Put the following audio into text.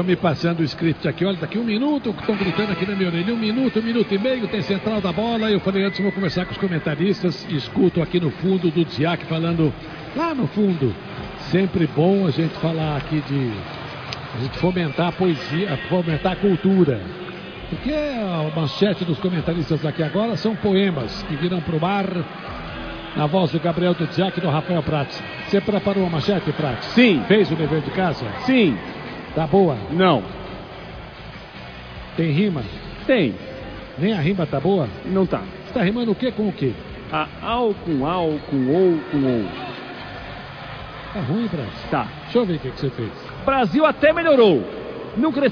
estão me passando o script aqui. Olha, daqui 1 minuto, estão gritando aqui na minha orelha. 1 minuto, 1 minuto e meio, tem central da bola. Eu falei antes, vou conversar com os comentaristas. Escuto aqui no fundo do Dziak falando lá no fundo. Sempre bom a gente falar aqui a gente fomentar a poesia, fomentar a cultura. Porque a manchete dos comentaristas aqui agora são poemas que virão pro ar na voz do Gabriel do Dziak e do Rafael Prats. Você preparou a manchete, Prats? Sim. Fez o dever de casa? Sim. Tá boa? Não. Tem rima? Tem. Nem a rima tá boa? Não tá. Você tá rimando o quê com o quê? Ao, com ou, com ou. Tá ruim, Prats? Tá. Deixa eu ver o que você fez. Brasil até melhorou. Não cresceu.